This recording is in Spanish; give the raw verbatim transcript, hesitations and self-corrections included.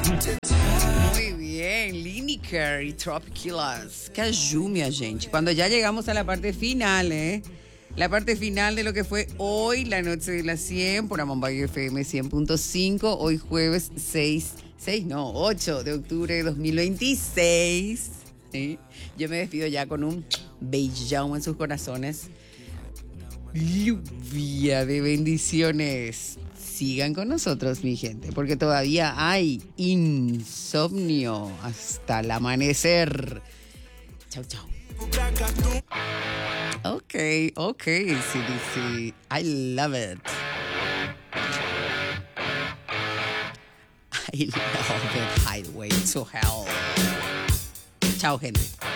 Muy bien, Lineker y Tropiquilas. Cayú, minha gente. Cuando ya llegamos a la parte final, ¿eh? La parte final de lo que fue hoy, la noche de las cien, por Amambay F M cien punto cinco. Hoy jueves seis, seis no, ocho de octubre de dos mil veintiséis. ¿Sí? Yo me despido ya con un beijão en sus corazones. Lluvia de bendiciones. Sigan con nosotros, mi gente, porque todavía hay insomnio hasta el amanecer. Chau, chau. Ok, ok, C D C. I love it. I love it. Highway to hell. Chao, gente.